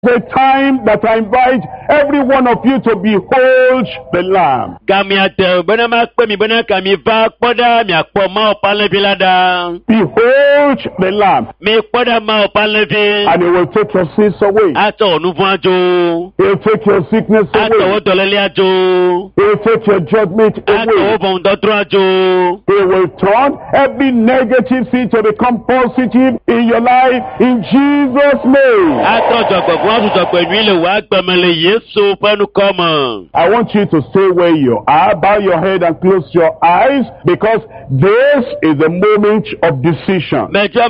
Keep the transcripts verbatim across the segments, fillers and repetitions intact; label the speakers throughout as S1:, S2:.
S1: The time that I invite every one of you to behold the Lamb. Behold the Lamb. And He will take your sins away. He will take your sickness away. He will take your judgment away. He will turn every negative thing to become positive in your life in Jesus' name. I want you to stay where you are, bow your head and close your eyes, because this is the moment of decision.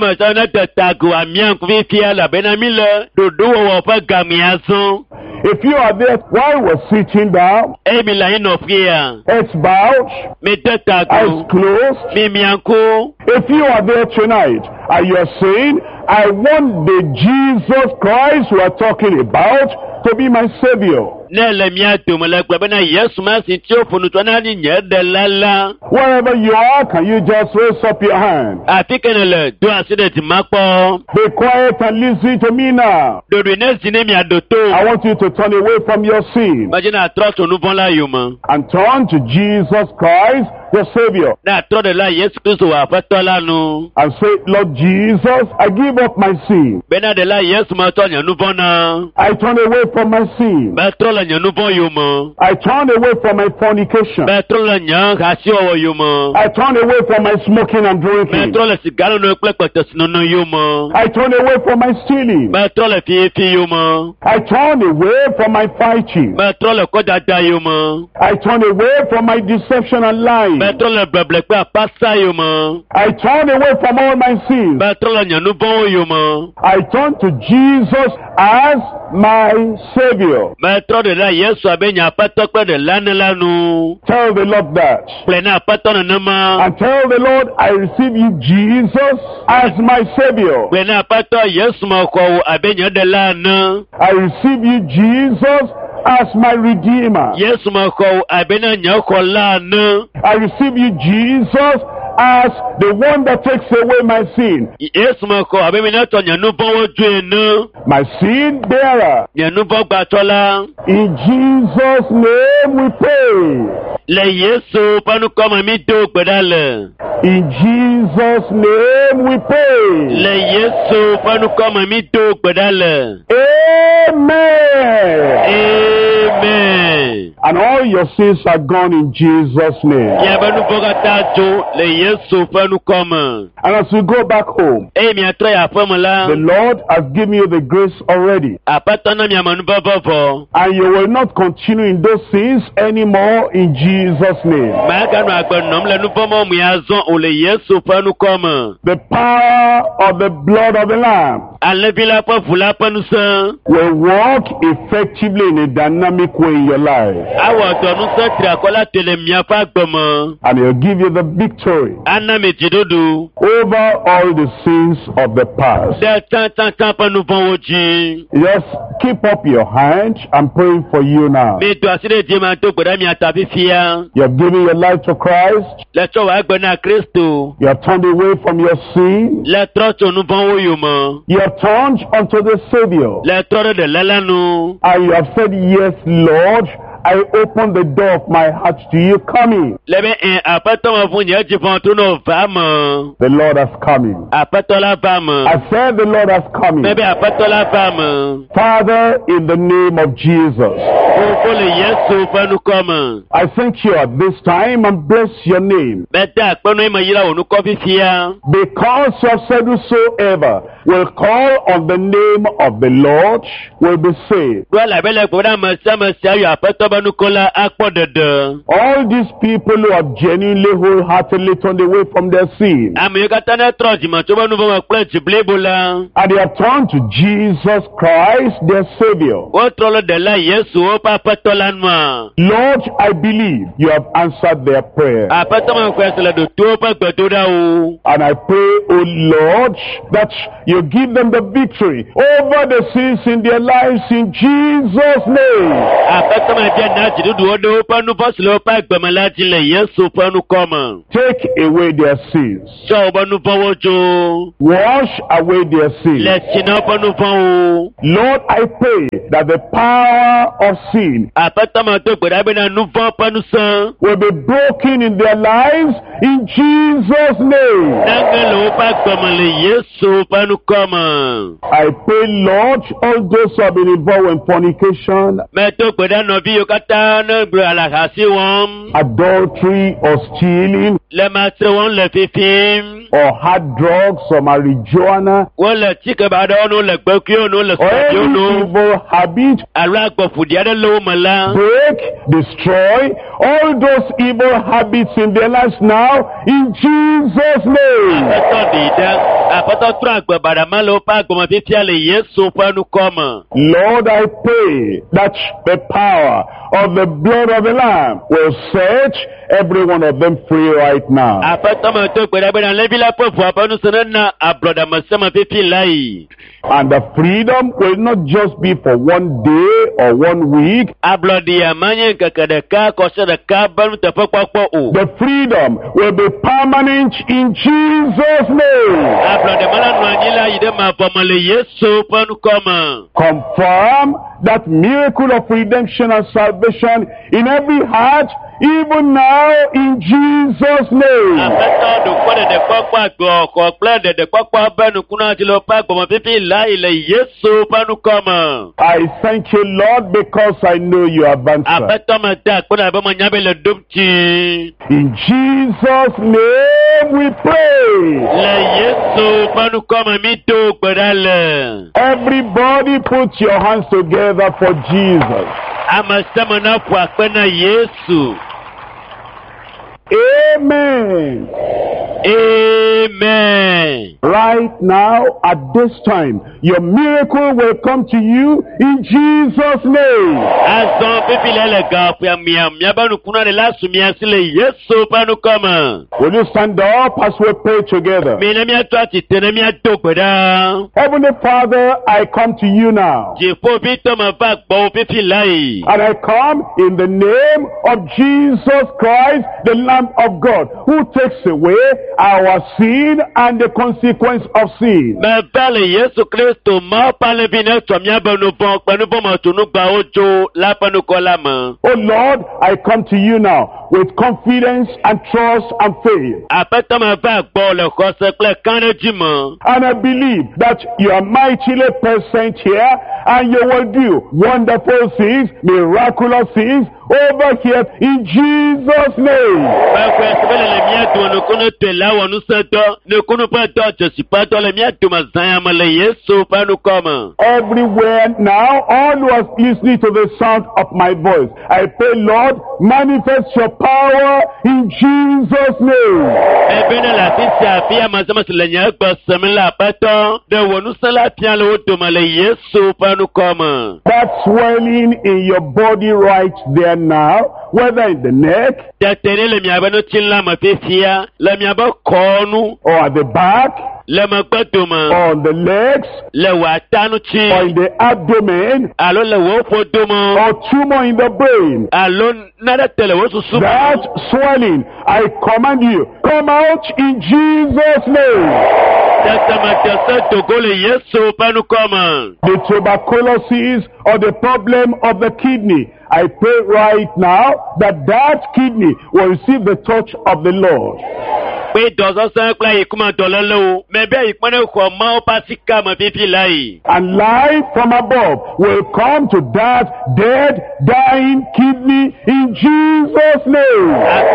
S1: If you are there while we're sitting down, heads bowed, eyes closed. If you are there tonight and you are saying, I want the Jesus Christ we are talking about to be my Savior. Wherever you are, can you just raise up your hand? Be quiet and listen to me now. I want you to turn away from your sin and turn to Jesus Christ, your Savior. And say, Lord Jesus, I give up my sin. I turn away from my sin. I turn away from my fornication. I turn away from my smoking and drinking. I turn away from my stealing. I turn away from my fighting. I turn away from my deception and lying. I turn away from all my sins. I turn to Jesus as my Savior. Tell the Lord that. And tell the Lord, I receive you, Jesus, as my Savior. I receive you, Jesus, as my Redeemer. I receive you, Jesus, as the one that takes away my sin. My sin bearer. In Jesus' name we pray. In Jesus' name we pray. Amen.
S2: Amen.
S1: And all your sins are gone in Jesus' name. And as we go back home, the Lord has given you the grace already. And you will not continue in those sins anymore in Jesus' name. The power of the blood of the Lamb will work effectively in a dynamic way in your life. And He'll give you the victory over all the sins of the past. Just keep up your hand. I'm praying for you now. You have given your life to Christ. You have turned away from your sin. You have turned unto the Savior. And you have said, yes, Lord, I open the door of my heart to you. Come in. The Lord has come in. I said the Lord has come in. Father, in the name of Jesus, I thank you at this time and bless your name. Because you have said whosoever will call on the name of the Lord will be saved. All these people who have genuinely, wholeheartedly turned away from their sin, and they have turned to Jesus Christ, their Savior. Lord, I believe you have answered their prayer. And I pray, O Lord, that you give them the victory over the sins in their lives in Jesus' name. Take away their sins. Wash away their sins. Lord, I pray that the power of sin will be broken in their lives in Jesus' name. I pray, Lord, all those who have been involved in fornication, adultery or stealing, or hard drugs or marijuana, or any evil habit, break, destroy all those evil habits in their lives now in Jesus' name. Lord, I pray that the power of the blood of the Lamb will set every one of them free right now. And the freedom will not just be for one day or one week. The freedom will be permanent in Jesus' name. Confirm that miracle of redemption and salvation in every heart, even now in Jesus' name. I thank you, Lord, because I know you have answered. In Jesus' name we pray. Everybody put your hands together for Jesus. Amen.
S2: Amen.
S1: Right now, at this time, your miracle will come to you in Jesus' name. Will you stand up as we pray together? Heavenly Father, I come to you now. And I come in the name of Jesus Christ, the Lamb of God, who takes away our sin and the consequence of sin. Oh Lord, I come to you now with confidence and trust and faith. And I believe that you are mightily present here and you will do wonderful things, miraculous things over here in Jesus' name. Everywhere now, all who are listening to the sound of my voice, I pray, Lord, manifest your power in Jesus' name. That swelling in your body right there now, whether in the neck, or at the back, or on the legs, or in the abdomen, or tumor in the brain, that swelling, I command you, come out in Jesus' name. The tuberculosis or the problem of the kidney, I pray right now that that kidney will receive the touch of the Lord. And life from above will come to that dead, dying kidney in Jesus' name.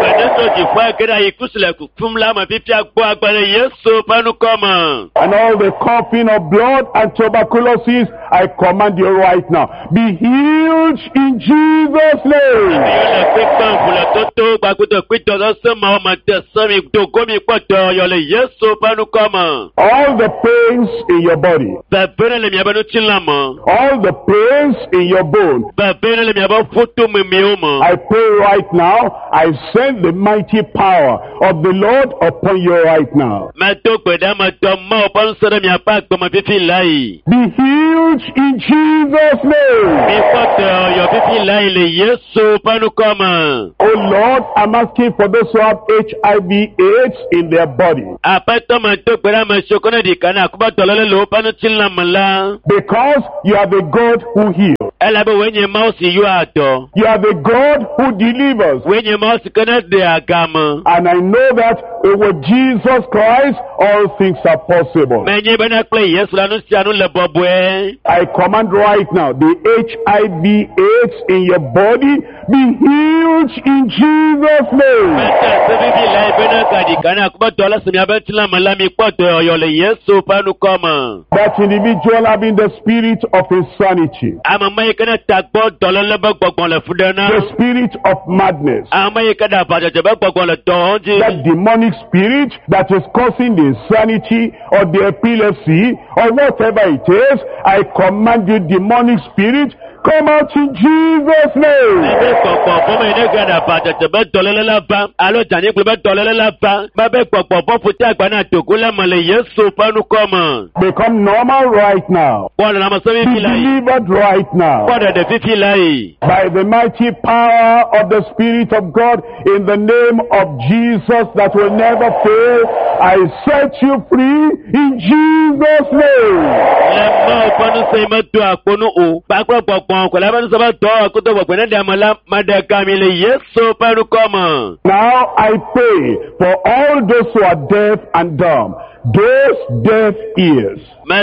S1: And all the coughing of blood and tuberculosis, I command you right now, be healed in Jesus' name.
S2: mi poto yole Yesu panu kama.
S1: All the pains in your body.
S2: Babena le miabanu chilama.
S1: All the pains in your bone.
S2: Babena le miabu futu mimioma.
S1: I pray right now, I send the mighty power of the Lord upon you right now.
S2: Mato kweda mato ma upon sada miapa kama fifi lai.
S1: Be healed in Jesus' name.
S2: Mi poto yo fifi lai le Yesu panu kama.
S1: Oh Lord, I'm asking for those who have H I V AIDS in their body.
S2: Apato mato kweda mashokona dikana kuba tolole lo panu chilama la.
S1: Because you are the God who heals.
S2: Elabe wenye mausi yu ato.
S1: You are the God who delivers.
S2: Wenye mausi kana de agama.
S1: And I know that with Jesus Christ, all things are possible.
S2: Menye bana kle Yesu lanu sianu le bobwe.
S1: I command right now, the H I V AIDS in your body be healed in Jesus' name.
S2: Mata sebibi lai bena kadikana kuba tola semia betila malami kwato yole Yesu panu kama.
S1: That individual having the spirit of insanity.
S2: Ama mai kana takbo tola leba gbogbo le fudana.
S1: The spirit of madness.
S2: Ama mai kana baja jebe gbogbo le tonji.
S1: That demonic spirit that is causing the insanity or the epilepsy or whatever it is, I command you, demonic spirit, come out in Jesus' name. Become normal right now. Be delivered right now. By the mighty power of the Spirit of God, in the name of Jesus that will never fail, I set you free in Jesus' name. Now I pray for all those who are deaf and dumb, those deaf ears. I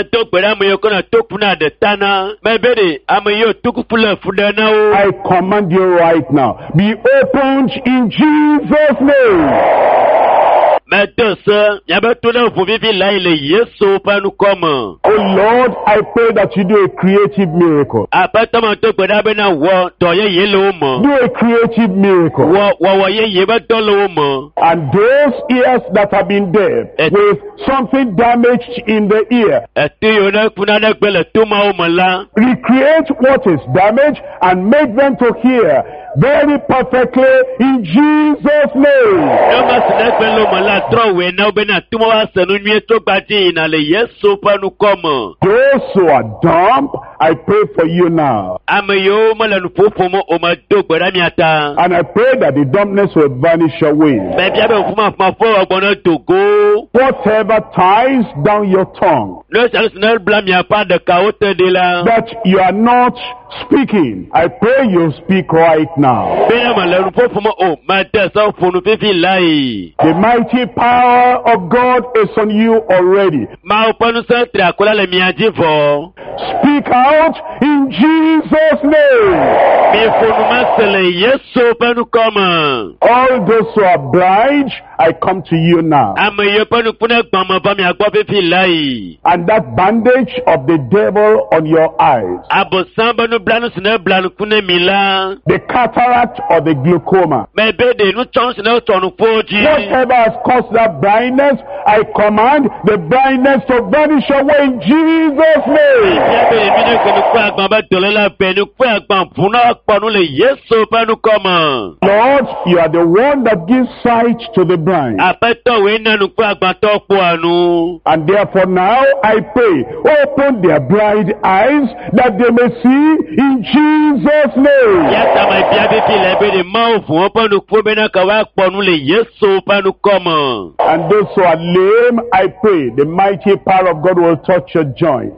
S1: command you right now, be opened in Jesus' name. Oh Lord, I pray that you do a creative miracle. Do a creative miracle. And those ears that have been deaf with something damaged in the ear, recreate what is damaged and make them to hear very perfectly in Jesus' name. Those who are dumb, I pray for you now. And I pray that the dumbness will vanish away. Whatever ties down your tongue, that you are not speaking, I pray you speak right now. The mighty power of God is on you already. Speak out in Jesus' name. All those who are blind, I come to you now. And that bandage of the devil on your eyes, the cataract or the glaucoma, whatever has caused that blindness, I command the blindness to vanish away in Jesus' name. Lord, you are the one that gives sight to the blind. And therefore now I pray, open their blind eyes that they may see in Jesus' name. And those who are lame, I pray the mighty power of God will touch your joints.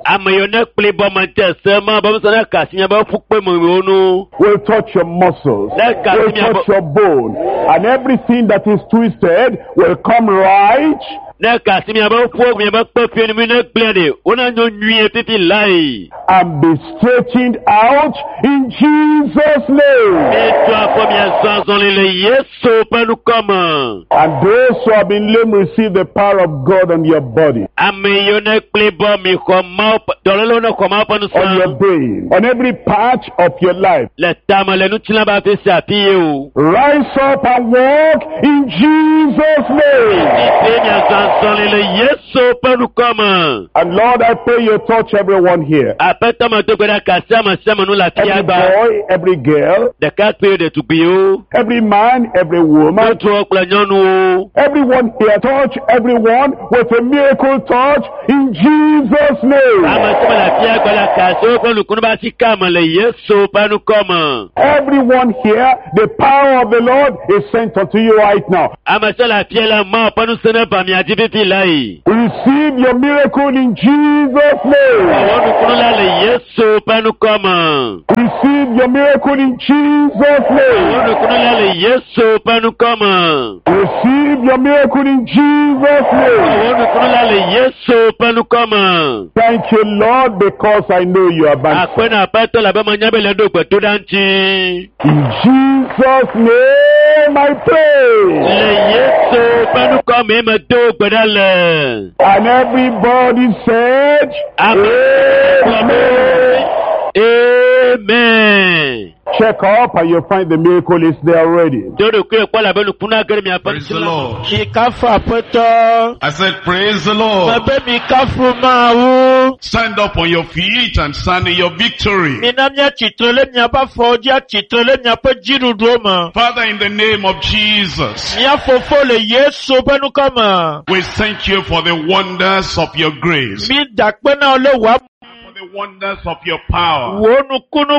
S1: Will touch your muscles. Will touch your bone. And everything that is twisted will come right
S2: Neka si mi aba po mi aba pe pe mi na glede. Ona nyo nwie titi lai.
S1: And be straightened out in Jesus' name.
S2: Et toi po mi azon le Yesu panu kama.
S1: And those who have been lame receive the power of God on your body.
S2: Ame yo na klebo mi koma dololo na koma panu sa.
S1: On your brain, on every part of your life.
S2: Le tama le nutina ba te sa piu.
S1: Rise up and walk in Jesus' name. And Lord, I pray you touch everyone here. Every boy, every girl, every man, every woman, everyone here, touch everyone with a miracle touch in Jesus' name. Everyone here, the power of the Lord is sent unto you right now. Receive your miracle in Jesus' name. Receive your miracle in Jesus' name. Receive your miracle in Jesus' name. Thank you, Lord, because I know you are back. In Jesus' name I pray. And everybody said, Amen.
S2: Amen.
S1: Check up and you'll find the miracle is there already.
S3: Praise the Lord. I said, praise the Lord. Stand up on your feet and stand in your victory. Father, in the name of Jesus, we thank you for the wonders of your grace. The wonders of your power, and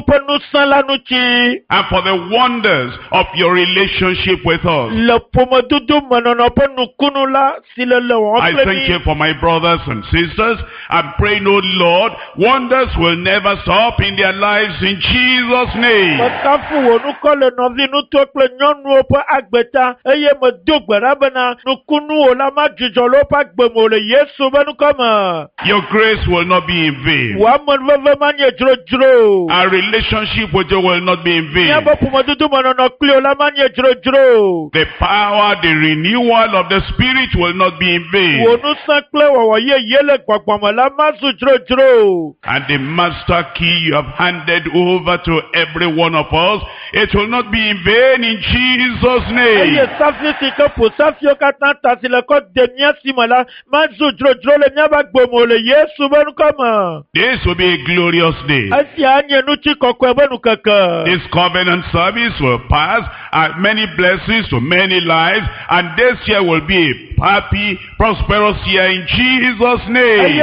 S3: for the wonders of your relationship with us. I thank you for my brothers and sisters. I'm praying, oh Lord, wonders will never stop in their lives in Jesus' name. Your grace will not be in vain. Our relationship with you will not be in vain. The power, the renewal of the Spirit will not be in vain. And the master key you have handed over to every one of us, it will not be in vain in Jesus' name. This will be a glorious day. This covenant service will pass and many blessings to many lives, and this year will be a happy, prosperous year in Jesus' name.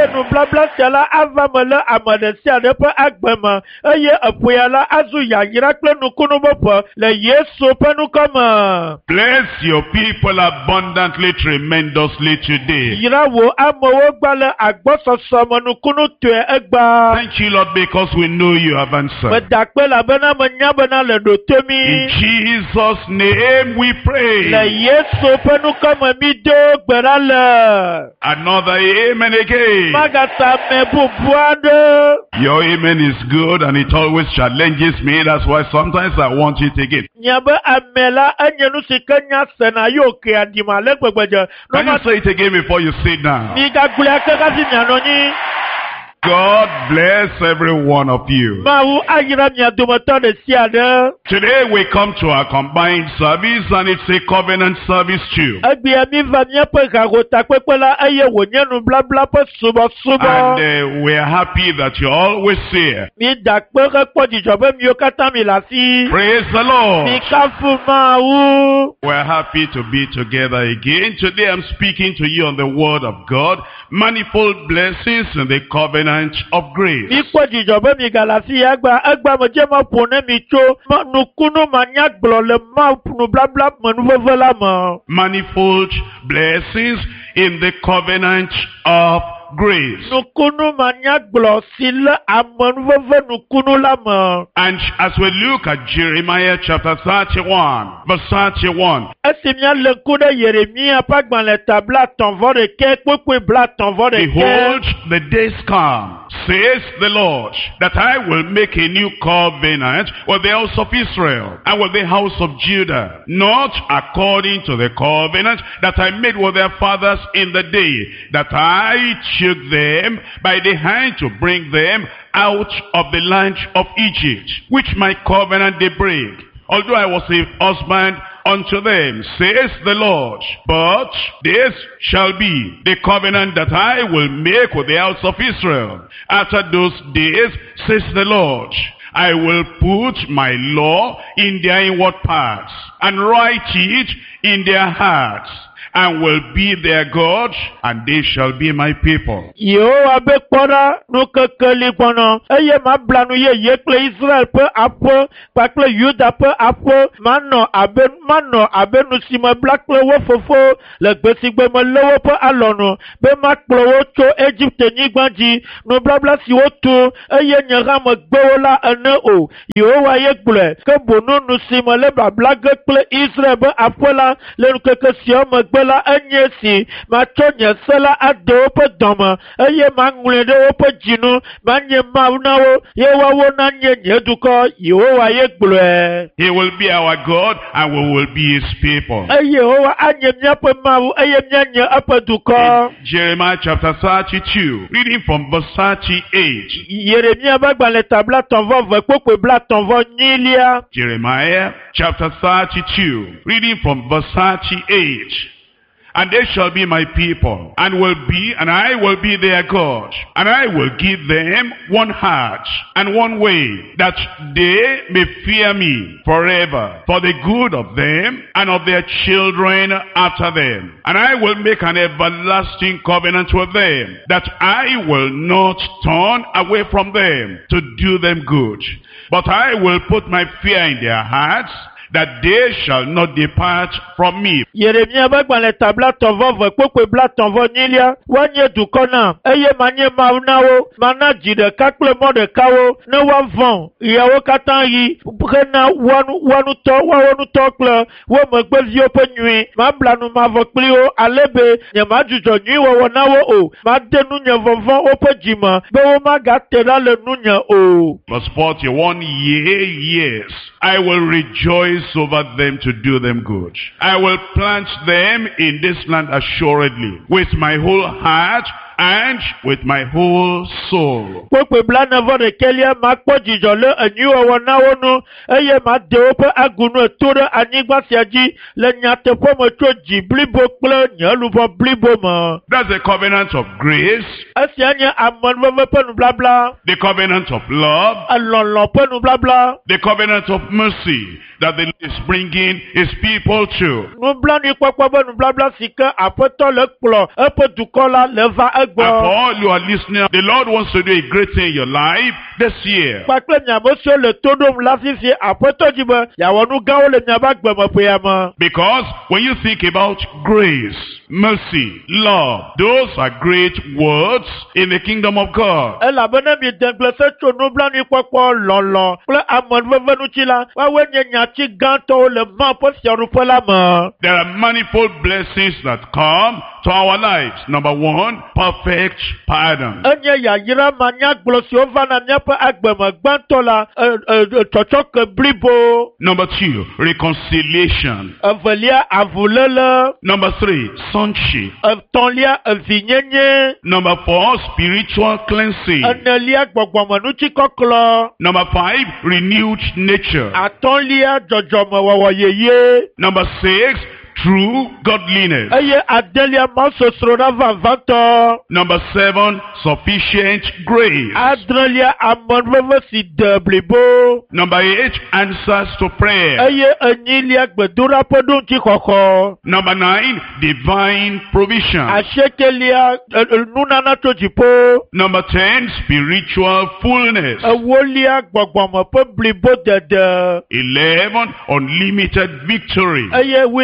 S3: Bless your people abundantly, tremendously today. Thank you, Lord, because we know you have answered. In Jesus' name we pray. Another amen again. Your amen is good and it always challenges me. That's why sometimes I want it again. Can you say it again before you sit down? God bless every one of you. Today we come to our combined service, and it's a covenant service too. And uh, we're happy that you're always here. Praise the Lord. We're happy to be together again. Today I'm speaking to you on the word of God. Manifold blessings in the covenant of grace. Manifold blessings in the covenant of grace.
S1: Nukunu manyaglo sile amonveve nukunu lama.
S3: And as we look at Jeremiah chapter thirty-one, verse thirty-one.
S1: Esimia lekude Yeremia pagban le tabla tonvo de ke kwekwe bla tonvo de ke.
S3: Behold, the days come, says the Lord, that I will make a new covenant with the house of Israel and with the house of Judah, not according to the covenant that I made with their fathers in the day that I took them by the hand to bring them out of the land of Egypt, which my covenant they break, although I was a husband unto them, says the Lord. But this shall be the covenant that I will make with the house of Israel. After those days, says the Lord, I will put my law in their inward parts and write it in their hearts, and will be their God, and they shall be my people.
S1: Yo abe kpora no kekeli kono. Eye ma blanu ye ye kle Israel pe apo, pa kle Yuda pe apo. Mano abe mano abe no si ma black kle wo fofo. Le gbesigbe mo lewo pe alono. Be ma kle wo cho Egypte ni gbanji. No bla bla si wo to. Eye nyera mo gbewo la ene o. Yo wa ye kle. Ke bono no si ma le bla bla kle Israel pe apo la. Le no keke si o mo gbe la enyesi ma tonye sela ade opo doma eye ma ngule de opo jinu ma nye ma unawo ye wawo na nye nyeduko Yehowa ye gblue.
S3: He will be our God and we will be his people.
S1: Eye Yehowa anye mnyape mawu eye mnyanye ape duko.
S3: Jeremiah chapter thirty-two, reading from verse thirty-eight.
S1: Yeremia bagba le tabla tonvo vekokwe bla tonvo nilia.
S3: Jeremiah chapter thirty-two, reading from verse thirty-eight. And they shall be my people, and will be, and I will be their God. And I will give them one heart and one way, that they may fear me forever, for the good of them and of their children after them. And I will make an everlasting covenant with them, that I will not turn away from them to do them good. But I will put my fear in their hearts, that they shall not depart from me.
S1: Yeremia bagba le tabla tonvo vekokwe bla tonvo nilia. Wanye dukona. Eye manye maunawo. Mana jide kakle mode kawo. Ne wavon. Yawo katangi. Prena wanu wanu to wanu tokle. Wo megbezi ope nyui. Ma blanu ma voklio alebe. Nye ma jujo nyui wawo nawo o. Ma denu nye vovon ope jima. Bewo ma gatela le nunya o.
S3: Verse forty-one, yea, yes, I will rejoice over them to do them good. I will plant them in this land assuredly, with my whole heart and with my whole soul.
S1: Kwekwe blana vore kelia makpo jijole anyu wanawo no eye ma de ope agunu etore anigba siaji le nyate po mo cho jiblibo kle nyalubo blibo ma.
S3: That's the covenant of grace.
S1: Asianya amon veve penu bla bla.
S3: The covenant of love.
S1: Alolo penu bla bla.
S3: The covenant of mercy that the Lord is bringing his people to.
S1: No blani kwekwe penu bla bla sika apoto le klo epo dukola leva.
S3: And for all you are listening, the Lord wants to do a great thing in your life this year. Because when you think about grace, mercy, love, those are great words in the kingdom of God. There are manifold blessings that come to our lives. Number one, perfect pardon. Number two, reconciliation. Number three, sonship. Number four, spiritual cleansing. Number five, renewed nature. Number six, true godliness. Number seven, sufficient grace. Number eight, answers to prayer. Number nine, divine provision. Number ten, spiritual fullness. Eleven, unlimited victory.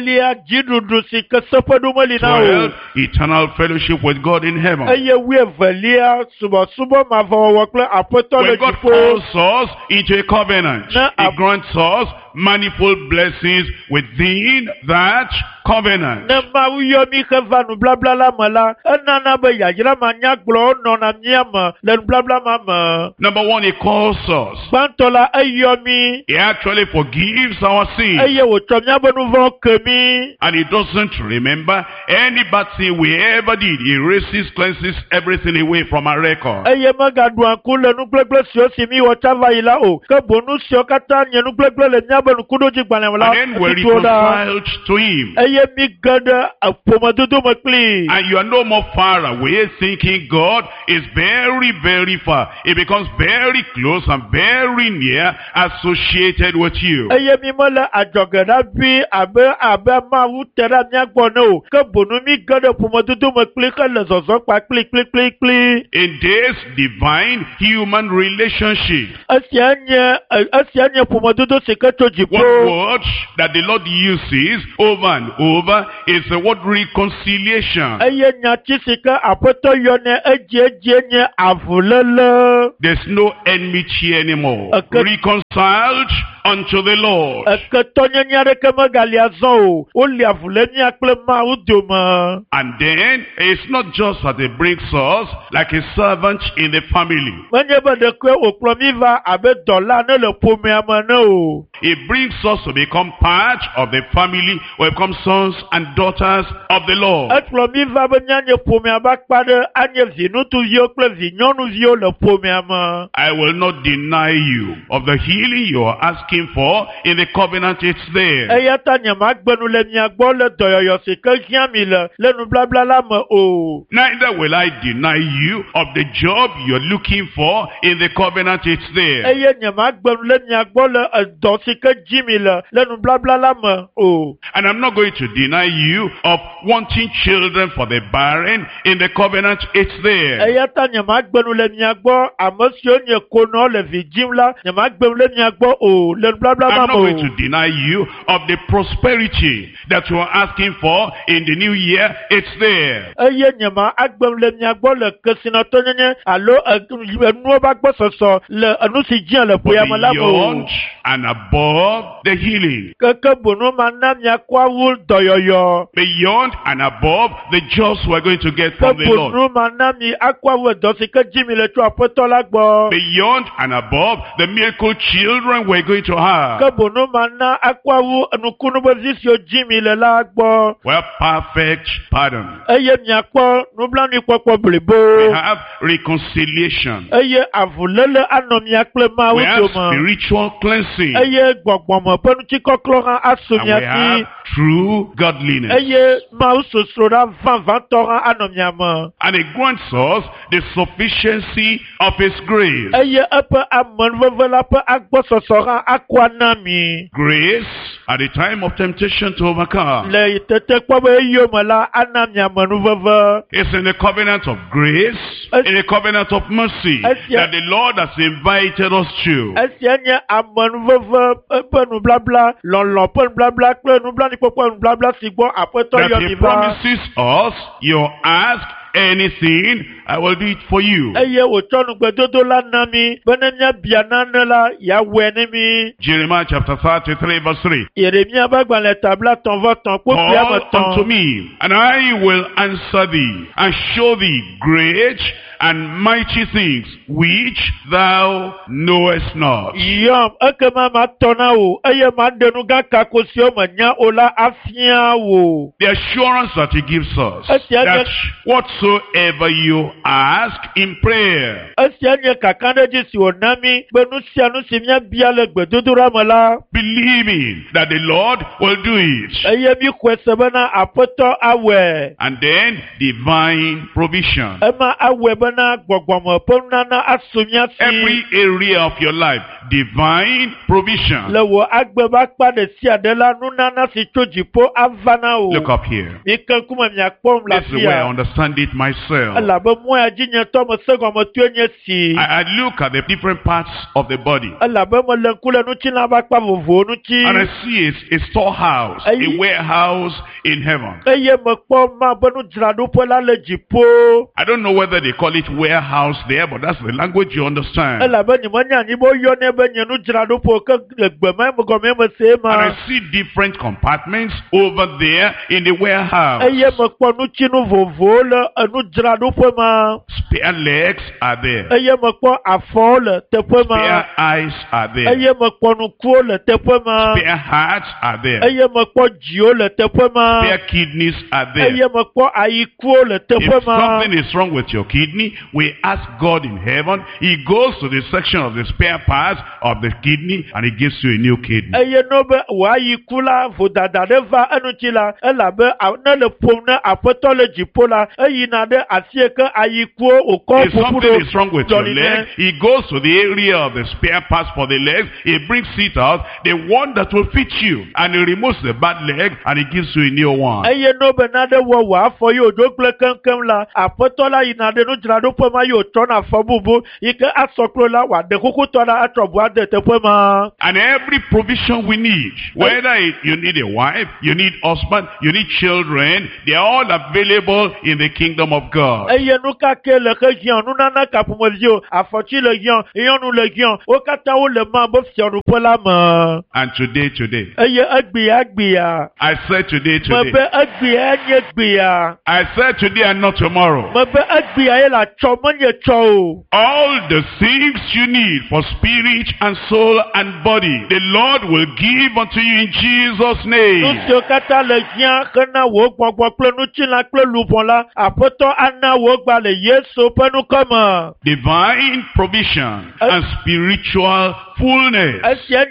S1: Elia jidudu si kesepedu melina o.
S3: Eternal fellowship with God in heaven.
S1: Eye wi evelia subo subo ma fọwọ́ pé apọ́tọ́ le
S3: When God calls us into a covenant, He grants us manifold blessings within that covenant.
S1: Ne ma wiyo mi keva nu blabla la mala. Enana be yajira ma nyaglo no na miama le blabla mama.
S3: Number one, He calls us.
S1: Bantola eyo mi.
S3: He actually forgives our sins.
S1: Eye wo chomya benu von kemi.
S3: And He doesn't remember any bad thing we ever did. He erases, cleanses everything away from our record.
S1: Eye magadu ankule nu glegle sio si mi wo chava ila o. Ke bonu sio kata nye nu glegle le nyaba nu kudo ji gbale wala.
S3: And then we're reconciled to Him.
S1: Eye mi gada apomadodo makli.
S3: And you are no more far away thinking God is very, very far. It becomes very close and very near associated with you.
S1: Eye mi mala ajogada bi abe abe ma wu tera mi agbono. Ke bonu mi gada apomadodo makli ke le zozo pa kli kli kli kli.
S3: In this divine human relationship,
S1: Asianye asianye apomadodo se ke toji po.
S3: one word that the Lord uses over and over is the word reconciliation.
S1: Eye nyachi se ke apoto yone eje eje nye avulele.
S3: There's no enmity anymore.
S1: Okay.
S3: Reconciled unto the Lord.
S1: Eke tonye nyare ke magali azon o. O li avule ni akle ma udoma.
S3: And then it's not just that He brings us like a servant in the family.
S1: Mwenye bade kwe oklomiva abe dola ne le pome amane o.
S3: He brings us to become part of the family, or become sons and daughters of the Lord.
S1: Eklomiva be nyanye pome abakpade anye vinu tu vio kle vinyonu vio le pome ama.
S3: I will not deny you of the healing you are asking for in the covenant. It's there.
S1: Eyata nyama gbenu le miagbo le doyoyo se ke jiami le le nu blabla la me o.
S3: Neither will I deny you of the job you're looking for in the covenant. It's there.
S1: Eye nyama gbenu le miagbo le do se ke jimi le le nu blabla la me o.
S3: And I'm not going to deny you of wanting children for the barren in the covenant. It's there.
S1: Eyata nyama gbenu le miagbo amosio nye kono le vijim la nyama gbenu le miagbo o le blabla
S3: I'm
S1: la
S3: not
S1: me
S3: going
S1: o.
S3: to deny you of the prosperity that you are asking for in the new year. It's there.
S1: Eye nyama agbem le miagbo le kesina tonyenye alo enu ba gbo soso le enu si jian le
S3: But
S1: poya ma la mo.
S3: beyond and above the healing,
S1: Keke bonu mana miakwa wul doyoyo.
S3: beyond and above the jobs we're going to get
S1: Ke
S3: from the Lord,
S1: bonu mana mi akwa wul dosi ke jimi le tu apoto la gbo.
S3: beyond and above the miracle children we're going to have,
S1: Ke bonu mana akwa wu enukunu bozisio jimi le la gbo.
S3: well, perfect pardon.
S1: Eye miakwa nublani kwakwa
S3: We
S1: blibo.
S3: have reconciliation.
S1: Eye avulele ano miakle ma
S3: We have
S1: udoma.
S3: spiritual cleansing.
S1: Eye gbogbomo penu ti kokloran
S3: And we
S1: asomiati.
S3: have true godliness.
S1: Eye ma usosora van van toran anomiama.
S3: And it grants us the sufficiency of His grace.
S1: Eye epe amon vevela pe agbososora akwanami.
S3: Grace at the time of temptation to overcome.
S1: Le tete kwabe yomala anamiama nuveve.
S3: It's in the covenant of grace, in the covenant of mercy, that the Lord has invited us to.
S1: Esienye amon veve epe nu blabla lon pen blabla kle nu blani popo nu blabla sigbo apeto
S3: That He
S1: yomiba.
S3: promises us, you ask anything, I will do it for you.
S1: Eye otonu gbedodo la nami benemia bianane la ya wenemi.
S3: Jeremiah chapter thirty-three verse three.
S1: Yeremia bagban le tabla ton voton ko
S3: Call
S1: piamoton.
S3: unto me, and I will answer thee, and show thee great and mighty things which thou knowest not.
S1: Yom ekema ma tona o eye ma denu ga kakosi o ma nya ola afia wo.
S3: The assurance that He gives us,
S1: Esi anye-
S3: that whatsoever you ask in prayer,
S1: Esi anye kakande jisi onami benu si anu si mia bia le gbedodora mala.
S3: believing that the Lord will do it.
S1: Eye mi kwese bena apoto awe.
S3: And then divine provision.
S1: Ema awe bena gbogbomo pona na asumia si.
S3: Every area of your life, divine provision.
S1: Le wo agbe ba kpade si adela nunana si chojipo avana o.
S3: Look up here.
S1: Mi kan kuma mi akpom la
S3: This is the way I
S1: fia.
S3: understand it myself.
S1: La be
S3: I, I look at the different parts of the body.
S1: And
S3: I see a, a storehouse, a warehouse in heaven. I don't know whether they call it warehouse there, but that's the language you understand. And I see different compartments over there in the warehouse. Spare legs are there. Spare eyes are there. Spare hearts are there. Spare kidneys are there. If something is wrong with your kidney, we ask God in heaven. He goes to the section of the spare parts of the kidney and he gives you a new kidney. If something is wrong with your leg, he goes to the area of the spare parts for the legs, he brings it out, the one that will fit you, and he removes the bad leg and he gives you a new one. And every provision we need, whether it, you need a wife, you need husband, you need children, they are all available in the kingdom of God. And today, today, I said today, today, I said today and not tomorrow, all the things you need for spirit and soul and body, the Lord will give unto you in Jesus' name. Divine provision and spiritual fullness. Until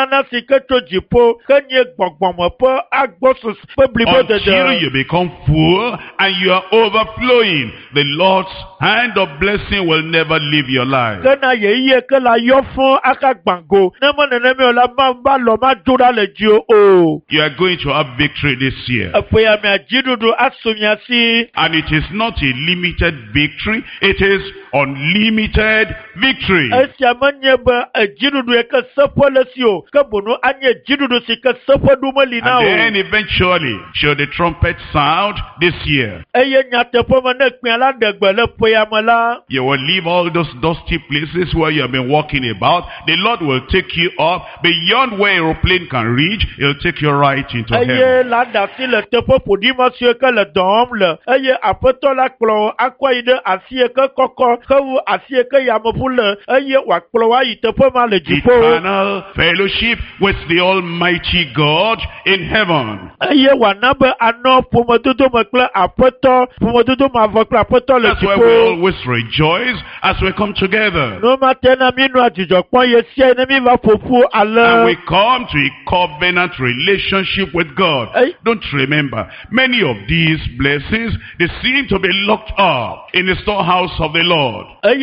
S3: you become full and you are overflowing, the Lord's hand of blessing will never leave your life. You are going to have victory this year. And it is not a limited victory, it is unlimited victory. And then eventually, should the trumpet sound this year, you will leave all those dusty places where you have been walking about. The Lord will take you up beyond where aeroplane can reach. He'll take you right into heaven. Eternal fellowship with the Almighty God in heaven. That's why we always rejoice as we come together. And we come to a covenant relationship with God. Don't remember, many of these blessings, they seem to be locked up in the storehouse of the Lord. For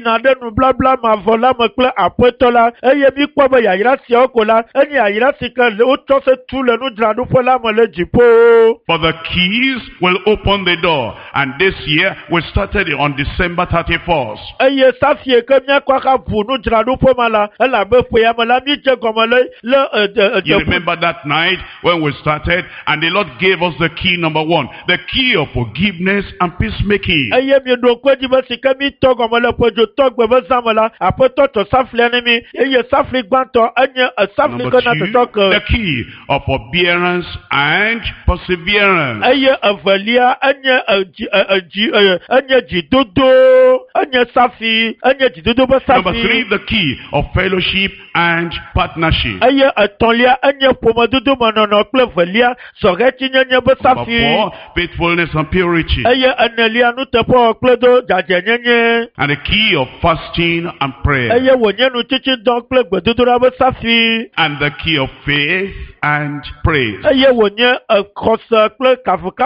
S3: the keys will open the door. And this year, we started on December thirty-first. You remember that night when we started and the Lord gave us the key number one, the key of forgiveness and peacemaking. Number two, the key of forbearance and perseverance. Number three, the key of fellowship and partnership. Number four, faithfulness and purity. And the key of fasting and prayer. And the key of faith and praise.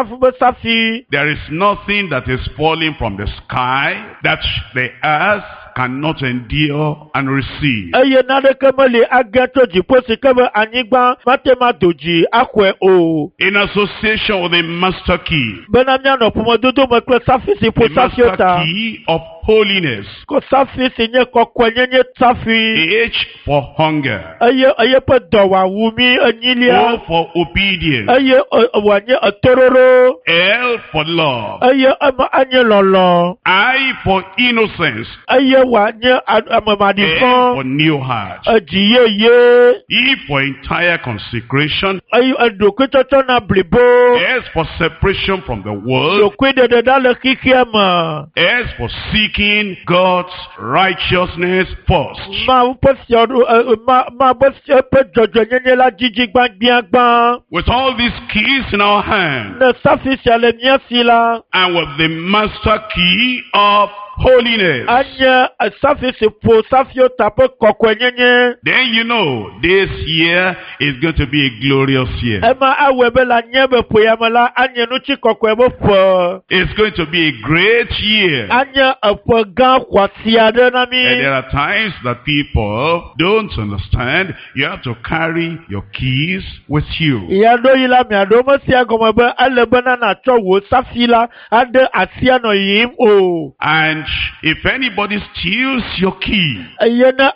S3: There is nothing that is falling from the sky, that the earth, cannot endure and receive.
S1: Eye nadeke mele agato jipo sikebe anyigba matema doji akwe o.
S3: In association with the master key.
S1: Benamia no pomododo mekle safisi po safiota.
S3: The master key of holiness.
S1: Ko safisi nye kokwe nye safi.
S3: H for hunger.
S1: Eye eye pe dowa wumi anyilia.
S3: O for obedience.
S1: Eye wanye atororo.
S3: L for love.
S1: Eye ama anye lolo.
S3: I for innocence.
S1: Eye wanye amamadifon.
S3: N for new heart.
S1: Ajiye ye.
S3: E for entire consecration.
S1: Eye adokutoto na blibo.
S3: S for separation from the world.
S1: Dokwede de dale kikiama.
S3: S for seeking God's righteousness first.
S1: Ma uposio ma ma bosio pe jojo nyenye la jiji gbangbiangban.
S3: With all these keys in our hand.
S1: Ne safisi ale miasila.
S3: And with the master key of holiness.
S1: Anya safisi po safio tapo kokwe nyenye.
S3: Then you know this year is going to be a glorious year.
S1: Ema awebe la nyebe po yamala anya nuchi kokwe bo po.
S3: It's going to be a great year.
S1: Anya apo gan kwasi ade na mi.
S3: And there are times that people don't understand. You have to carry your keys with you.
S1: Yado ila mi adomo si agomebe alebena na chowo safila ade asia no yim o.
S3: And if anybody steals your key,
S1: then you know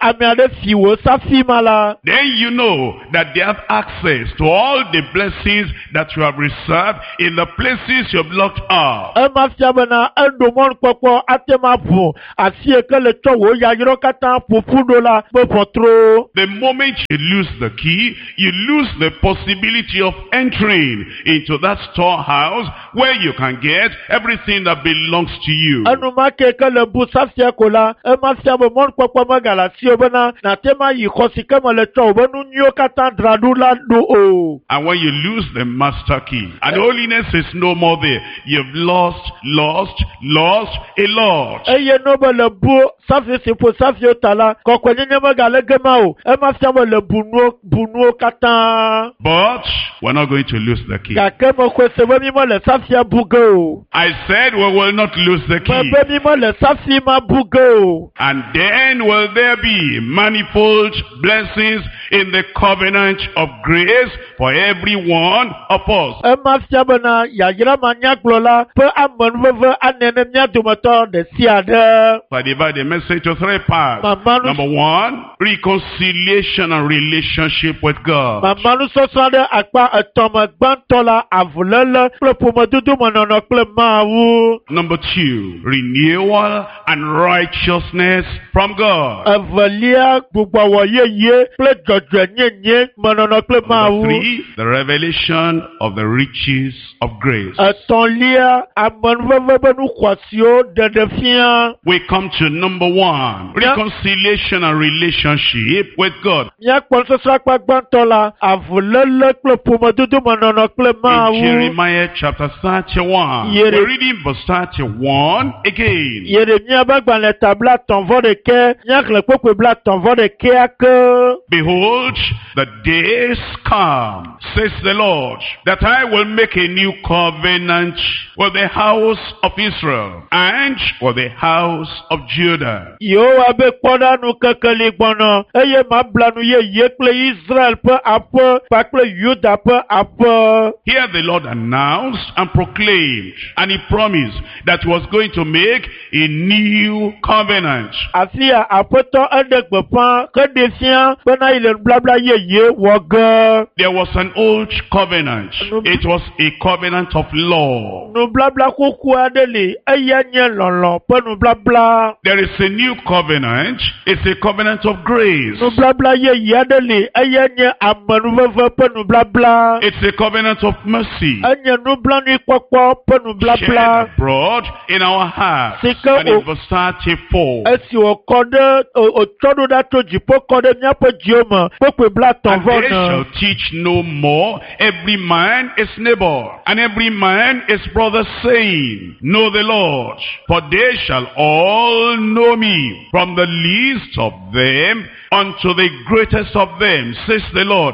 S3: that they have access to all the blessings that you have reserved in the places you have locked up. The moment you lose the key, you lose the possibility of entering into that storehouse where you can get everything that belongs to you.
S1: Le busafia kola e mafia bo mon popo magala si obena na tema yi khosika mo le to obenu nyo kata dradula do o.
S3: And when you lose the master key and holiness is no more there, you've lost lost lost a lot.
S1: E ye no be le bu safi si po safio tala ko ko nyenye magala gema o e mafia mo le bunu bunu kata.
S3: But we're not going to lose the key.
S1: Ka ke mo ko se bo mi mo le safia bugo.
S3: I said we will not lose the key.
S1: Be mi mo le
S3: and then will there be manifold blessings in the covenant of grace for every one of us. So I divide the message to three parts. Number one, reconciliation and relationship with God. Number two, renewal and righteousness from God. Number three, the revelation of the riches of grace. We come to number one, reconciliation and relationship with God. In Jeremiah chapter thirty-one, we're reading verse thirty-one again. Behold, the days come, says the Lord, that I will make a new covenant with the house of Israel and with the house of Judah. Here the Lord announced and proclaimed, and he promised that he was going to make a new covenant. There was an old covenant. It was a covenant of law. There is a new covenant. It's a covenant of grace. It's a covenant of mercy. Shared abroad in our hearts. And in verse thirty-four. And they shall teach no more every man is neighbor, and every man is brother, saying, Know the Lord, for they shall all know me, from the least of them unto the greatest of them, says the Lord.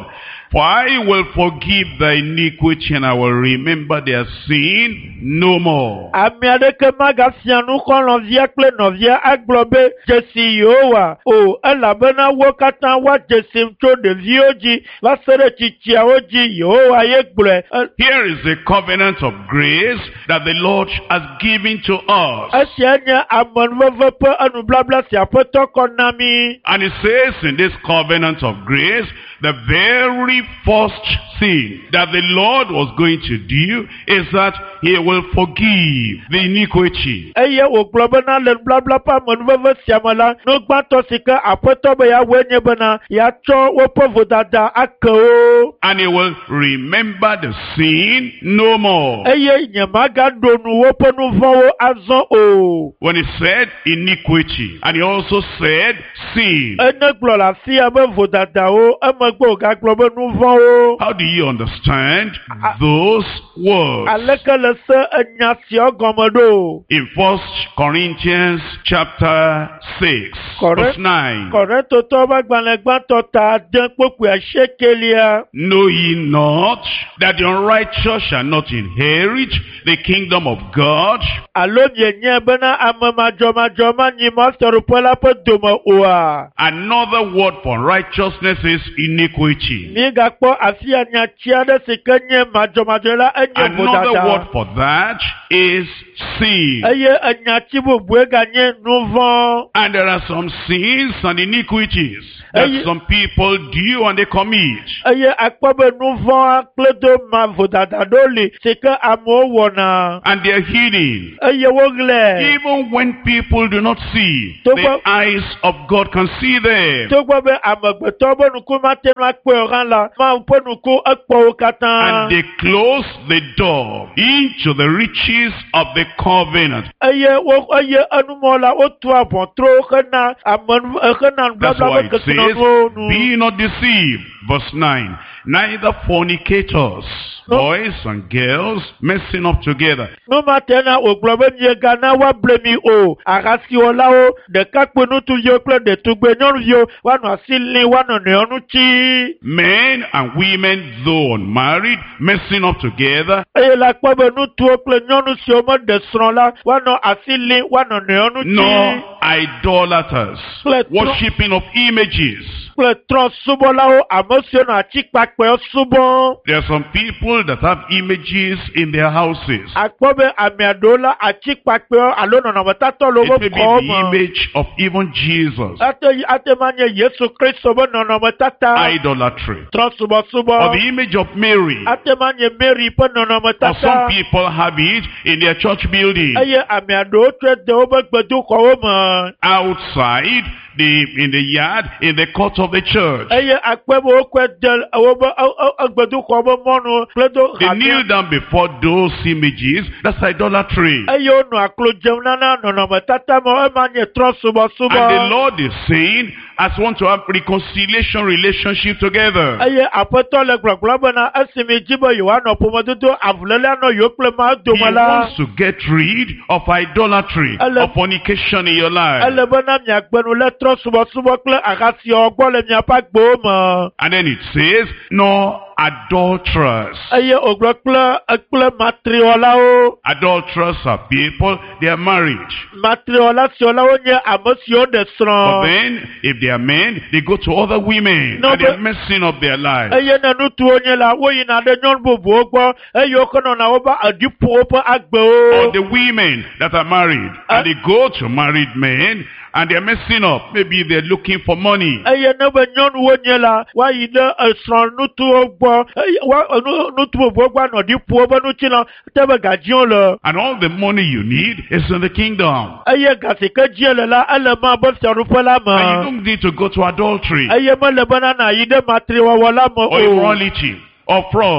S3: For I will forgive thy iniquity and I will remember their sin no more.
S1: Ami adeke magasianu kolonvia kple novia aglobe jesi yowa o elabena wo kata wa jesim tso devio ji va sere chichiawo ji yowa ye gble.
S3: Here is the covenant of grace that the Lord has given to us.
S1: Esia nye amonveve pe enublabla si aƒetɔ kɔ na mi.
S3: And it says in this covenant of grace, the very first thing that the Lord was going to do is that he will forgive the iniquity.
S1: Eye wo gblɔ bena le nublabla pe amonveve sia me la, nugbãtɔ si ke aƒetɔ be yawoe nye bena yeatsɔ woƒe vodada ake wo.
S3: And he will remember the sin no more.
S1: Eye nyemagaɖo nu woƒe nu vɔ̃wo azɔ o.
S3: When he said iniquity, and he also said sin.
S1: Ene gblɔ le afi ya be vodadawo, emegbe wògagblɔ be nu vɔ̃wo.
S3: How do you understand those words?
S1: Aleke le se enya sia gɔme ɖo?
S3: In First Corinthians chapter six, verse nine.
S1: Korintotɔ be agbalẽ gbãtɔ ta ade kpokpe asiekelia.
S3: Know ye not that the unrighteous shall not inherit the kingdom of God?
S1: Alo mienye bena ame madzɔmadzɔ manyi mɔsɔɖoƒe la ƒe dome oa?
S3: Another word for righteousness is iniquity.
S1: Mi gakpɔ afi ya nyatsi aɖe si ke nye madzɔmadzɔ la enye
S3: Another
S1: vodada.
S3: word for that is sin.
S1: Eye enyatsi bubue ganye nu vɔ̃.
S3: And there are some sins and iniquities that
S1: Eye-
S3: some people do and they commit.
S1: Eye akpɔ be nu vɔ̃ kple do ma vodada ɖo li si ke amewo wɔna.
S3: And they are hidden.
S1: Eye woɣlẽ.
S3: Even when people do not see,
S1: Tó
S3: the
S1: gbɔ-
S3: eyes of God can see them.
S1: Togbɔ be amegbetɔ be nuku mate nu akpɔe o hã la, Mawu ƒe nuku ekpɔ wo katã.
S3: And they close the door into the riches of the covenant.
S1: Eye wo eye enumɔla wotu abɔtro hena ame hena
S3: That's why
S1: nubabla
S3: it
S1: be
S3: says,
S1: kesinɔnuwo nu.
S3: be not deceived. Verse nine. Neither fornicators,
S1: No.
S3: boys and girls, messing up together.
S1: Numatena wògblɔ be miegana woable mi o. Ahasiwɔlawo, ɖekakpui ŋutsuviwo kple ɖetugbe nyɔnuviwo woanɔ asi lĩ woanɔ nɔewo ŋuti.
S3: Men and women, though unmarried, messing up together.
S1: Eye la kpɔ be ŋutsuwo kple nyɔnu siwo meɖe srɔ̃ la woanɔ asi lĩ woanɔ nɔewo ŋuti.
S3: Nor idolaters,
S1: Let-
S3: worshipping of images.
S1: Kple trɔ̃subɔlawo ame siwo nɔ atikpakpɛwo subɔm.
S3: There are some people that have images in their houses.
S1: Akpɔ be ame aɖewo la atikpakpɛwo alo nɔnɔmetatɔ le
S3: It
S1: woƒe
S3: may be
S1: xɔwo
S3: the
S1: me.
S3: image of even Jesus.
S1: Ate ate ma nye Yesu Kristo be nɔnɔmetata.
S3: Idolatry. Or
S1: Trɔ̃subɔsubɔ.
S3: the image of Mary.
S1: Ate ma nye Mary ƒe
S3: Or some
S1: nɔnɔmetata.
S3: people have it in their church building.
S1: Eye ame aɖewo trɔ de woƒe gbedoxɔwo me.
S3: Outside, the in the yard, in the court of the church.
S1: Eye akpɛ be wokɔe de woƒe e- e- gbedoxɔ be mɔnu kple do
S3: They
S1: hamia.
S3: kneel down before those images. That's idolatry.
S1: Eye wonɔ aklo dzem nana nɔnɔmetata me ema nye
S3: And the
S1: trɔ̃subɔsubɔ.
S3: Lord is saying, as want to have reconciliation relationship together.
S1: Eye aƒetɔ le gbɔgblɔ bena esi mi dzi be yewoanɔ ƒomedodo avuléle anɔ yewo kple ma
S3: He
S1: dome la.
S3: wants to get rid of idolatry,
S1: Ele-
S3: of fornication in your life.
S1: Ele bena miagbenu le trɔ̃subɔsubɔ kple ahasiwɔ gbɔ le miaƒe agbowo me.
S3: And then it says, no adulterers.
S1: Eye wògblɔ kple kple matriwɔlawo.
S3: Adulterers are people, they are married.
S1: Matriwɔla siwo la wonye ame siwo ɖe
S3: But
S1: srɔ̃.
S3: then, if they are men, they go to other women
S1: No,
S3: and they're
S1: but-
S3: messing up their lives.
S1: Eye ne nutuwo nye la woyina ɖe nyɔnu bubuwo gbɔ eye wokɔ nɔna woƒe adiƒo woƒe
S3: Or
S1: agbewo.
S3: the women that are married and they go to married men and they're messing up. Maybe they're looking for money.
S1: Eye ne be nyɔnuwo nye la woayi ɖe esrɔ̃ nutuwo gbɔ eye wa nu- nutu bubuwo gbɔ anɔ adiƒo woƒe ŋuti la te be gadziwo le.
S3: And all the money you need is in the kingdom.
S1: Eye gasi ke dzi le la ele ma be fiaɖuƒe la
S3: And you
S1: me.
S3: don't need to go to adultery
S1: Eye mele bena na yi ɖe matriwɔwɔ la me
S3: or
S1: o.
S3: immorality or fraud.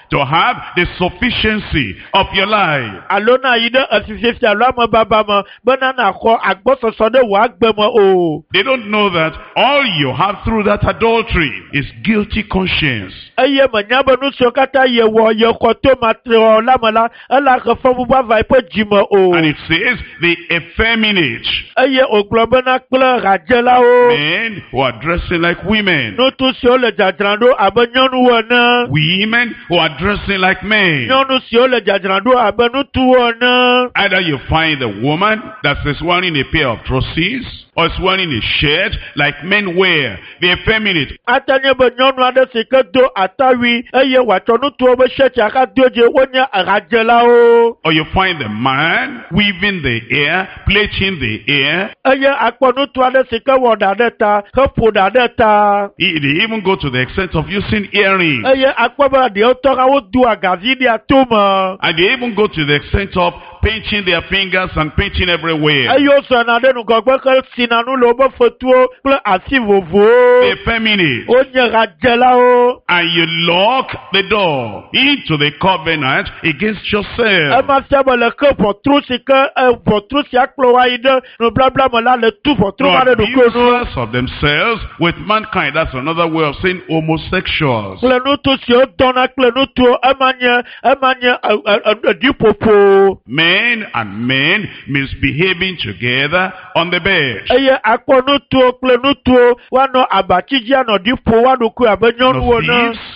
S3: to have the sufficiency of your life.
S1: Alona yide asifisi alama baba mo bana na ko agbososo de wa gbemo o.
S3: They don't know that all you have through that adultery is guilty conscience.
S1: Eye manyaba nu sokata ye wo ye ko to matro lamala ala ko fobu ba vai pe jimo o.
S3: And it says the effeminate.
S1: Eye oglobana kle rajela o.
S3: Men who are dressing like women.
S1: No to si o le jadrando abanyonu wona.
S3: Women who are dressing like men.
S1: Nyonu si o le jadrando abanu tu wona.
S3: Either you find a woman that is wearing a pair of trousers or is wearing a shirt like men wear, the effeminate.
S1: Atanye be nyonu ade se ke do atawi eye watonu tu o be shirt aka doje wonya rajela o.
S3: Or you find a man weaving the hair, plaiting the hair.
S1: Eye akponu tu ade se ke woda de ta, ke poda de ta.
S3: He- They even go to the extent of using earrings.
S1: Eye akpoba de o to ka wo du agazi di atuma.
S3: And they even go to the extent of painting their fingers and painting everywhere.
S1: Eye o so na de nu gogbe ke sinanu lo bo fotuo kple asi vovo.
S3: The effeminate.
S1: O nye rajela o.
S3: And you lock the door into the covenant against yourself.
S1: Ema sebe le ke votru si ke e votru si akplo wa ide no bla bla me la le tu votru ma de nu ko nu.
S3: Abusers of themselves with mankind. That's another way of saying homosexuals.
S1: Kple nu tu si o dona kple nu tu ema nye ema nye e- e- e- di popo.
S3: Men and men misbehaving together on the bed.
S1: Eye akpɔ nu tu kple nu tu wa nɔ abatidzi anɔ di po wa ɖo ku abe nyɔnuwo
S3: No
S1: ne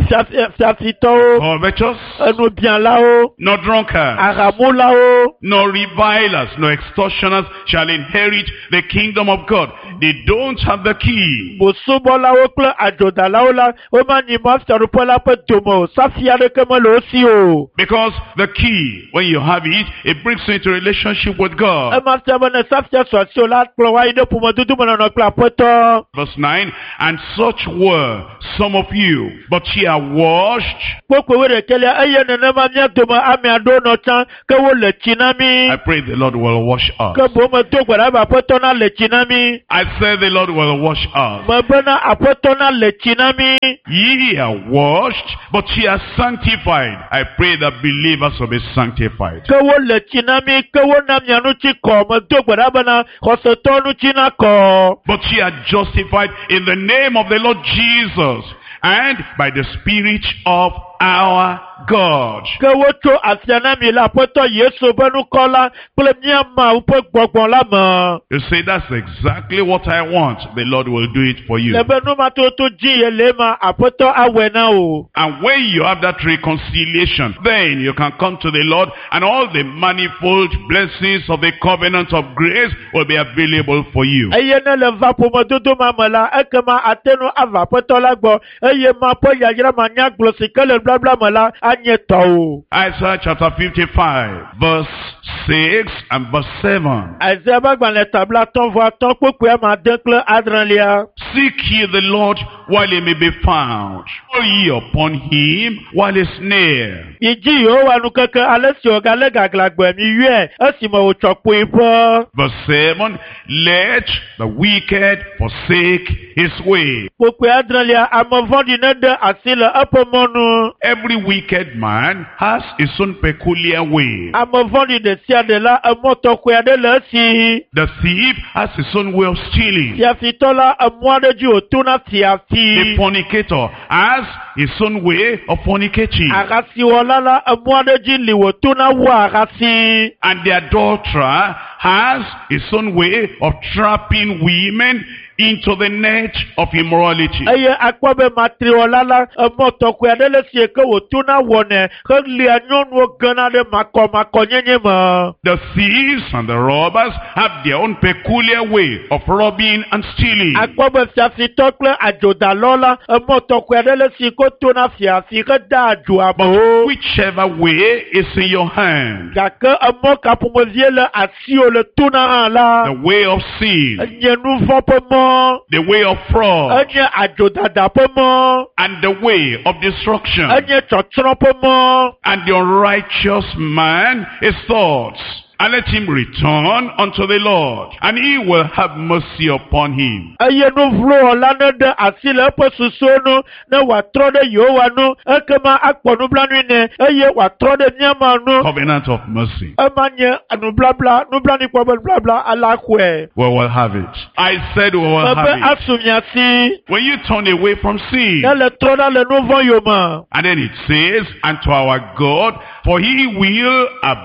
S1: fiafitɔwo,
S3: Covetous,
S1: enubiãlawo,
S3: no drunkards,
S1: ahamulawo,
S3: no revilers, no extortioners shall inherit the kingdom of God. They don't have the key.
S1: bosubɔlawo kple adzodalawo la woma nyi ma fiaɖuƒe la ƒe dome o safi aɖeke mele wo si o.
S3: Because the key, when you have it, it brings you into relationship with God.
S1: Ema fia be ne safia sɔ asi o la kplɔ wa yi ɖe ƒomedudu me nɔnɔ kple aƒetɔ.
S3: Verse nine, and such were some of you, but ye are washed.
S1: Kpokpo wo ɖekelia eye nenema mía dome ame aɖewo nɔ tsã ke wo le tsi na mí.
S3: I pray the Lord will wash us.
S1: Ke boŋ medo gbe ɖa be aƒetɔ na le tsi na mí.
S3: I said the Lord will wash us.
S1: Me bena aƒetɔ na le tsi na mí.
S3: Ye are washed, but ye are sanctified. I pray that believers will be sanctified.
S1: Ke wo le tsi na mí ke wo na mía nu tsi kɔ medo gbe ɖa bena xɔsetɔ nu tsi na kɔ.
S3: But ye are justified in the name of the Lord Jesus and by the Spirit of our God.
S1: Ke wotso afia na mi le aƒetɔ Yesu be nukɔ la kple mía Mawu ƒe gbɔgbɔ la me.
S3: You say, that's exactly what I want. The Lord will do it for you.
S1: Le be numatoto dzi ye le ma aƒetɔ awɔe na o.
S3: And when you have that reconciliation, then you can come to the Lord and all the manifold blessings of the covenant of grace will be available for you.
S1: Eye ne le va ƒomedodo ma me la ekema ate ŋu ava aƒetɔ la gbɔ eye ma ƒe yayra ma nya gblɔ si ke le blabla me la anye tɔwo.
S3: Isaiah chapter fifty-five, verse six and verse seven.
S1: Isaiah be gbalẽ tabla tɔn vɔ atɔn kpokpoe ma de kple adrelia.
S3: Seek ye the Lord while he may be found. Call ye upon him while he is near.
S1: Yidzi Yehowa nukeke ale si wògale gaglagbɔe mi yɔe esime wòtsɔ kpoe ƒe.
S3: Verse seven, let the wicked forsake his way.
S1: Kpokpoe adrelia ame vɔ̃ɖi ne de asi le eƒe mɔnu.
S3: Every wicked man has his own peculiar way.
S1: Ame vɔ̃ɖi ɖe sia ɖe la emɔ tɔxɛ aɖe le esi.
S3: The thief has his own way of stealing.
S1: Fiafitɔ la emɔ aɖe dzi wòtona
S3: The
S1: fiafi.
S3: fornicator has his own way of fornicating.
S1: Ahasiwɔla la emɔ aɖe dzi li wòtona wɔ ahasi.
S3: And the adulterer has his own way of trapping women into the net of immorality.
S1: Eye akpɔ be matriwɔla la emɔ tɔxɛ aɖe le sie ke wòtona wɔnɛ helia nyɔnuwo gena ɖe makɔmakɔnyenye me.
S3: The thieves and the robbers have their own peculiar way of robbing and stealing.
S1: Akpɔ be fiafitɔ kple adzodalɔ la emɔ tɔxɛ aɖe le si ko tona fiafi heda adzo amewo.
S3: Whichever way is in your hand,
S1: Gake emɔ kaƒomevie le asiwo le tona hã la.
S3: the way of sin,
S1: Enye nu vɔ ƒe mɔ.
S3: the way of fraud,
S1: Enye adzodada ƒe mɔ.
S3: and the way of destruction,
S1: Enye tsɔtsrɔ̃ ƒe mɔ.
S3: and the unrighteous man, his thoughts and let him return unto the Lord, and he will have mercy upon him.
S1: Eye no vlo olane de asile pe susonu na watro de Yehowa no ekema akponu blanu ne eye watro de nyama no.
S3: Covenant of mercy.
S1: Emanye anu bla bla no blani kwa bla bla alakwe.
S3: We will have it. I said we will have it.
S1: Asumyasi.
S3: When you turn away from sin.
S1: Le trona le nouveau yoma.
S3: And then it says, unto our God, for he will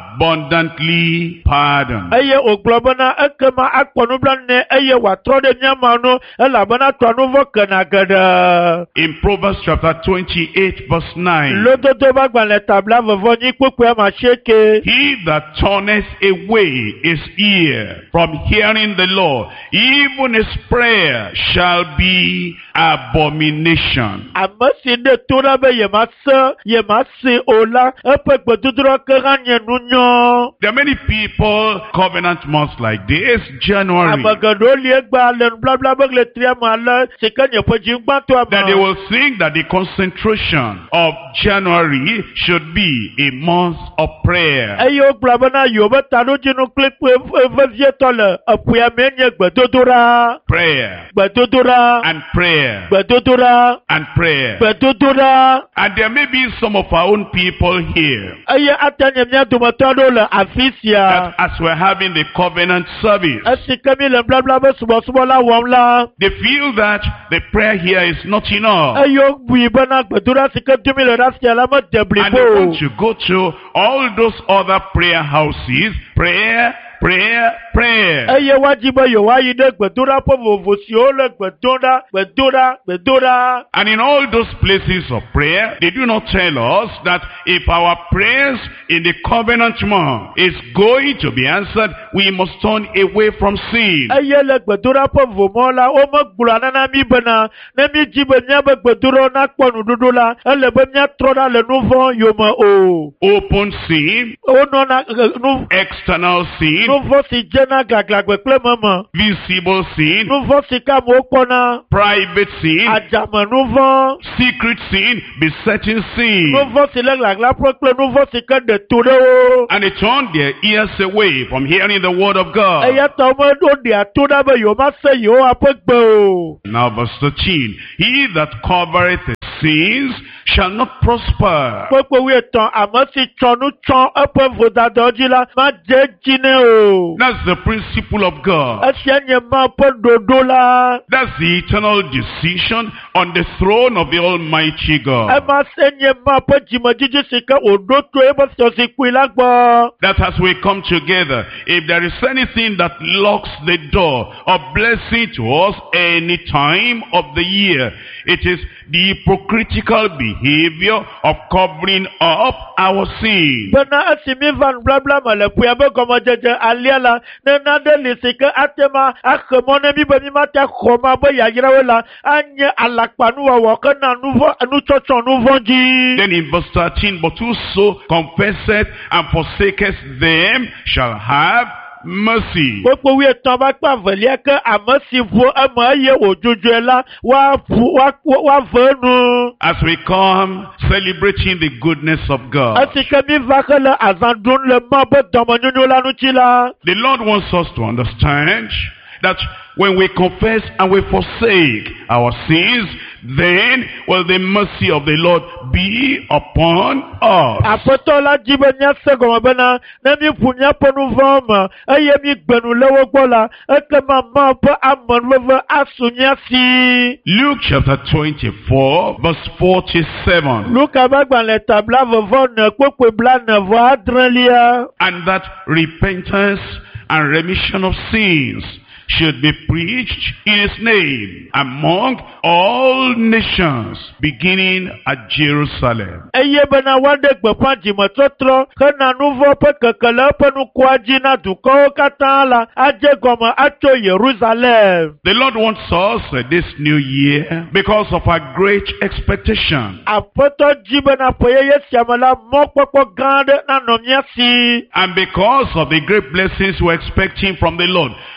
S3: abundantly pardon.
S1: Eye oglobana ekema akponu blane eye watro de nyama no elabana to nouveau kenagada.
S3: In Proverbs chapter twenty-eight verse nine.
S1: Lododo bagban le tabla vovoni kpokwe ma sheke.
S3: He that turneth away his ear from hearing the law, even his prayer shall be abomination.
S1: Amasi de tora be yemasa yemasi ola epe gbedudro keranye nunyo.
S3: There are many people covenant months like this, January,
S1: Amagado liegba le bla bla bla le triamala sekanye pojingba to ama.
S3: that they will think that the concentration of January should be a month of prayer.
S1: Ayo blabana yoba tanu jinu clip evie tole apuya menye gbedudura.
S3: Prayer
S1: Gbedudura.
S3: and prayer
S1: Gbedudura.
S3: and prayer.
S1: Gbedudura.
S3: And there may be some of our own people here
S1: Aye atanye mnya dumatado le afisia.
S3: that as we're having the covenant service,
S1: Asikami le bla bla be subo subo la wamla.
S3: they feel that the prayer here is not enough.
S1: Ayo buibana gbedura sikatumi le rasia la ma
S3: And they
S1: deblibo.
S3: want to go to all those other prayer houses, prayer, prayer, prayer.
S1: Eye wajiba yo wayi de gbedura po vovosio le gbedura gbedura gbedura.
S3: And in all those places of prayer, they do not tell us that if our prayers in the covenant month is going to be answered, we must turn away from sin.
S1: Eye le gbedura po vomola o mo gbura nana mi bena ne mi jibe nya be gbedura na kponu dudu la ele be nya troda le nouveau yoma o.
S3: Open sin,
S1: O no na nou
S3: external sin,
S1: nouveau si jena gaglagbe kple mama.
S3: visible sin,
S1: Nouveau si ka mo kpona.
S3: private sin,
S1: Ajama nouveau.
S3: secret sin, besetting sin.
S1: Nouveau si le glagla pro kple nouveau si ka de tude o.
S3: And they turn their ears away from hearing the word of God.
S1: Eye ta mo do di atuda be yo ma se yo apegbe o.
S3: Now verse thirteen, he that covereth his sins shall not prosper.
S1: Popo wi etan amo si chonu chon epe vodadọji la ma je jine o.
S3: That's the principle of God.
S1: Ese nye ma po dodo la.
S3: That's the eternal decision on the throne of the Almighty
S1: E
S3: God.
S1: ma se nye ma po jimo jiji si ke odo to e bo si si kwi la gbo.
S3: That as we come together, if there is anything that locks the door of blessing to us any time of the year, it is the hypocritical behavior of covering up our sin.
S1: Bena asimi van bla bla ma le puya be gomo jeje alia la. Ne na de li si ke atema akemo ne mi be mi ma te khoma bo ya yira we la. Anye alakpanu wa wa ke na nouveau nu chochon nouveau ji.
S3: Then in verse thirteen, but whoso confesseth and forsaketh them shall have mercy.
S1: Popo wi etan ba pa velia ke amasi vo ama ye ojojo la wa wa wa venu.
S3: As we come celebrating the goodness of God,
S1: Asike mi va ke le azandun le ma be domonyonyo la nu chi la.
S3: the Lord wants us to understand that when we confess and we forsake our sins, then will the mercy of the Lord be upon us.
S1: Apoto la jibe nya se gomo bena ne mi punya ponu voma eye mi gbenu lewo gbo la eke ma ma po amon vove asunya si.
S3: Luke chapter twenty-four verse forty-seven.
S1: Luka bagban le tabla vovo ne kpokpe bla ne vo adrelia.
S3: And that repentance and remission of sins should be preached in his name among all nations, beginning at Jerusalem.
S1: Eye bena wande gbepan jimo trotro ke na nouveau pe kekele pe nu kwa ji na duko katan la aje gomo acho Jerusalem.
S3: The Lord wants us uh, this new year because of our great expectation.
S1: Apoto jibe na poye ye siamala mo popo grande na nomia si.
S3: And because of the great blessings we're expecting from the Lord,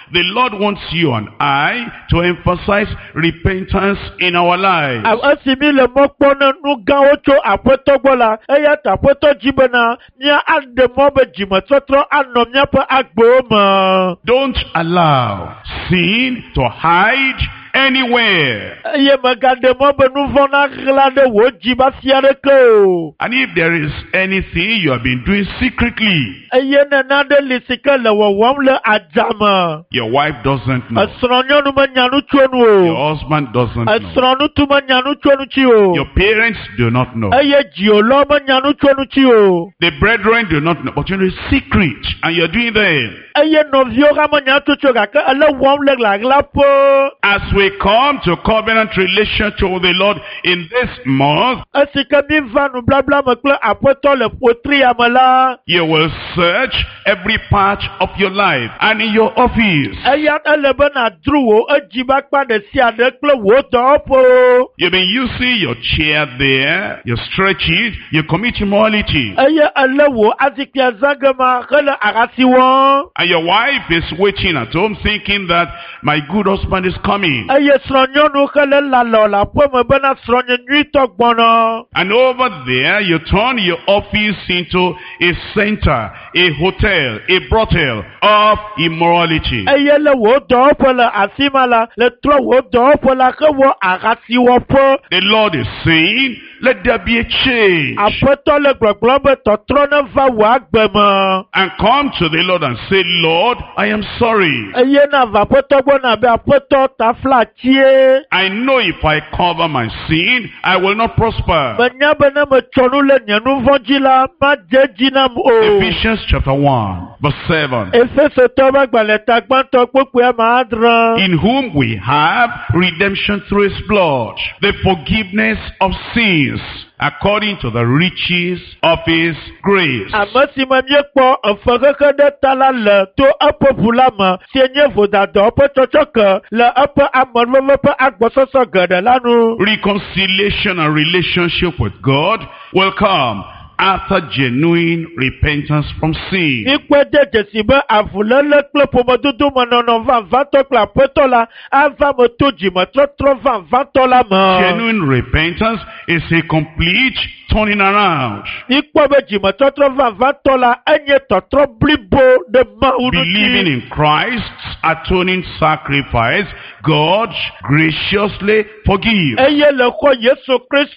S3: The Lord wants you and I to emphasize repentance in our lives.
S1: Asimi le mokpona nugawo tso aƒetɔ gbɔ la, eya ta aƒetɔ dzi bena mía aɖe mɔ be dzimetɔtrɔ anɔ míaƒe agbewo me.
S3: Don't allow sin to hide anywhere.
S1: Eye megaɖe mɔ be nu vɔ̃ naɣla ɖe wò dzi va fia ɖeke o.
S3: And if there is anything you have been doing secretly,
S1: eye nena ɖe li si ke le wɔwɔm le adzame,
S3: your wife doesn't know,
S1: esrɔ̃nyɔnu menya nu tso nu o,
S3: your husband doesn't know,
S1: esrɔ̃nutu menya nu tso nu tsi o,
S3: your parents do not know,
S1: eye dziolɔ menya nu tso nu tsi o,
S3: the brethren do not know, but you know it's secret and you're doing them.
S1: Eye nɔviwo hã menya tu tso gake ele wɔm le ɣlaɣla po.
S3: As we come to covenant relationship with the Lord in this month,
S1: esi ke mi va nublabla me kple aƒetɔ le ƒotri ya me la,
S3: you will search every part of your life and in your office.
S1: Eya ele be nadru wo edzi ba kpa ɖe sia ɖe kple wo dɔwɔƒewo.
S3: You've been using your chair there, you stretch it, you commit immorality.
S1: Eye ele wo azikpia zagema hele ahasi wɔm.
S3: And your wife is waiting at home thinking that my good husband is coming.
S1: Eye srɔ̃nyɔnu hele lalɔ le aƒe me bena srɔ̃nye nyuitɔ gbɔnɔ.
S3: And over there, you turn your office into a center, a hotel, a brothel of immorality.
S1: Eye le wo dɔwɔƒe le afi ma la, le trɔ wo dɔwɔƒe la he wɔ ahasiwɔƒe.
S3: The Lord is saying, let there be a change.
S1: Aƒetɔ le gbɔgblɔm be tɔtrɔ ne va wò agbe me.
S3: And come to the Lord and say, Lord, I am sorry.
S1: Eye na va aƒetɔ gbɔna be aƒetɔ ta fla tie.
S3: I know if I cover my sin, I will not prosper.
S1: Menya be ne metsɔ nu le nye nu vɔ̃ dzi la, madze dzi nam o.
S3: Ephesians chapter one, verse seven.
S1: Efesetɔ be agbalẽ ta gbãtɔ kpekpe ame adre.
S3: In whom we have redemption through his blood, the forgiveness of sins, according to the riches of his grace.
S1: Ame si me míekpɔ efexexe ɖe ta la le to eƒe ʋu la me si nye vodadɔ ƒe tsɔtsɔke le eƒe amenuveve ƒe agbɔsɔsɔ geɖe la nu.
S3: Reconciliation and relationship with God will come after genuine repentance from sin.
S1: Mikpe de dzesi be avuléle kple ƒomedodo menɔnɔ vavãtɔ kple aƒetɔ la ava me to dzimetrɔtrɔ vavãtɔ la me.
S3: Genuine repentance is a complete turning around.
S1: Mikpɔ be dzimetrɔtrɔ vavãtɔ la enye tɔtrɔ blibo ɖe Mawu
S3: Believing
S1: ŋuti.
S3: in Christ's atoning sacrifice, God graciously forgives.
S1: Eye le xɔ Yesu Kristo